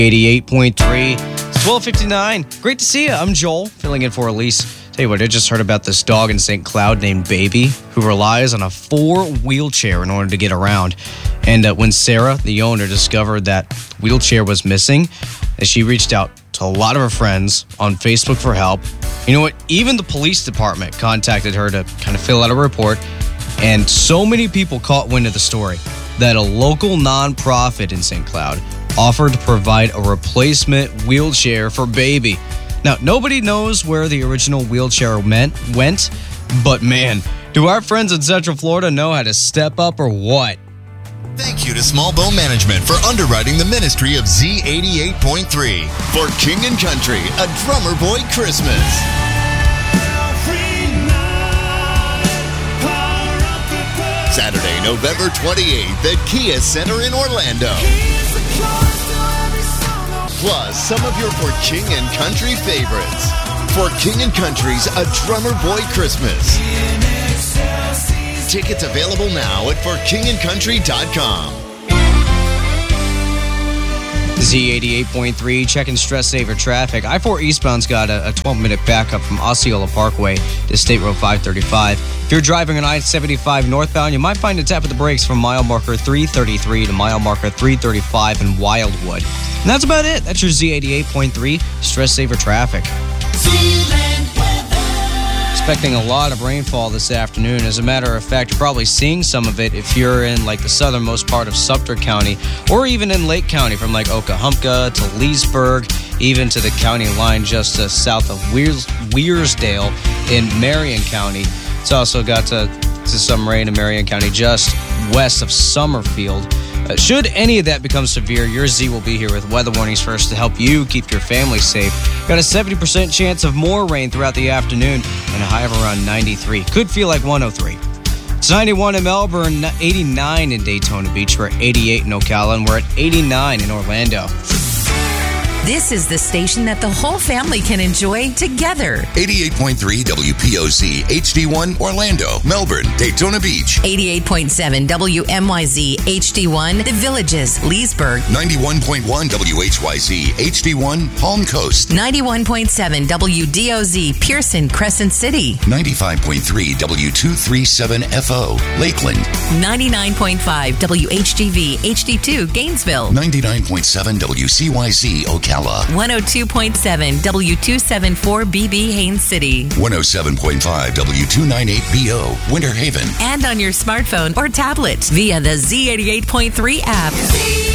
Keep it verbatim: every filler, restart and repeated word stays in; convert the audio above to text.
eighty-eight point three. It's twelve fifty-nine. Great to see you. I'm Joel, filling in for Elise. Tell you what, I just heard about this dog in Saint Cloud named Baby, who relies on a four-wheelchair in order to get around. And uh, when Sarah, the owner, discovered that wheelchair was missing, and she reached out to a lot of her friends on Facebook for help. You know what? Even the police department contacted her to kind of fill out a report. And so many people caught wind of the story that a local nonprofit in Saint Cloud offered to provide a replacement wheelchair for Baby. Now, nobody knows where the original wheelchair meant, went, but man, do our friends in Central Florida know how to step up or what? Thank you to Small Bone Management for underwriting the ministry of Z eighty-eight point three. For King and Country, a Drummer Boy Christmas. Saturday, November twenty-eighth at Kia Center in Orlando. Plus, some of your For King and Country favorites. For King and Country's A Drummer Boy Christmas. Tickets available now at for king and country dot com. Z eighty-eight point three, checking stress saver traffic. I four eastbound's got a twelve-minute backup from Osceola Parkway to State Road five thirty-five. If you're driving on I seventy-five northbound, you might find a tap at the brakes from mile marker three thirty-three to mile marker three thirty-five in Wildwood. And that's about it. That's your Z eighty-eight point three stress saver traffic. Expecting a lot of rainfall this afternoon. As a matter of fact, you're probably seeing some of it if you're in like the southernmost part of Sumter County or even in Lake County from like Okahumpka to Leesburg, even to the county line just uh, south of Weirs- Weirsdale in Marion County. It's also got to, to some rain in Marion County just west of Summerfield. Uh, should any of that become severe, your Z will be here with weather warnings first to help you keep your family safe. Got a seventy percent chance of more rain throughout the afternoon and a high of around ninety-three. Could feel like one oh three. It's ninety-one in Melbourne, eighty-nine in Daytona Beach. We're at eighty-eight in Ocala, and we're at eighty-nine in Orlando. This is the station that the whole family can enjoy together. eighty-eight point three W P O Z H D one Orlando, Melbourne, Daytona Beach. eighty-eight point seven W M Y Z H D one The Villages, Leesburg. ninety-one point one W H Y Z H D one Palm Coast. ninety-one point seven W D O Z Pearson, Crescent City. ninety-five point three W two thirty-seven F O Lakeland. ninety-nine point five W H G V H D two Gainesville. ninety-nine point seven W C Y Z Ocala. one oh two point seven W two seventy-four B B Haines City. one oh seven point five W two ninety-eight B O Winter Haven. And on your smartphone or tablet via the Z eighty-eight point three app.